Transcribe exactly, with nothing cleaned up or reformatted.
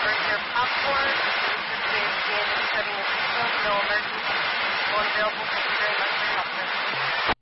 or your popcorn. This is James Gannon setting a refill. No emergency. One available.